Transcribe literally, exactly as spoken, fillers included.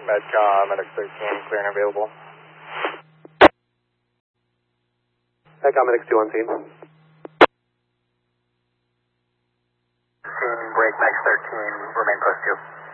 Medcom, Medic thirteen, clear and available. Medcom, Medic two on scene. Scene, break, Medic thirteen, remain post two.